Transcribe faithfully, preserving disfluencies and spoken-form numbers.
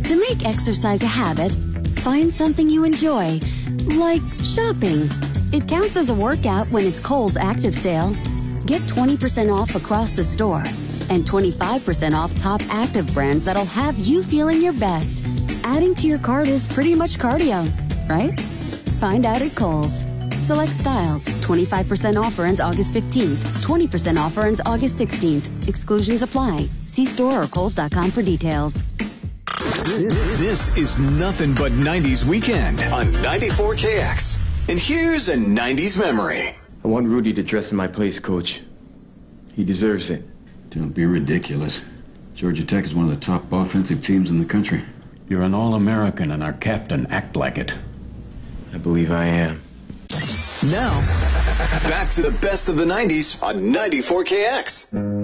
To make exercise a habit, find something you enjoy, like shopping. It counts as a workout when it's Kohl's Active Sale. Get twenty percent off across the store and twenty-five percent off top active brands that'll have you feeling your best. Adding to your cart is pretty much cardio, right? Find out at Kohl's. Select styles. twenty-five percent offer ends August fifteenth. twenty percent offer ends August sixteenth. Exclusions apply. See store or kohls dot com for details. This is nothing but nineties weekend on ninety-four K X. And here's a nineties memory. I want Rudy to dress in my place, Coach. He deserves it. Don't be ridiculous. Georgia Tech is one of the top offensive teams in the country. You're an All-American and our captain. Act like it. I believe I am. Now, back to the best of the nineties on ninety-four K X.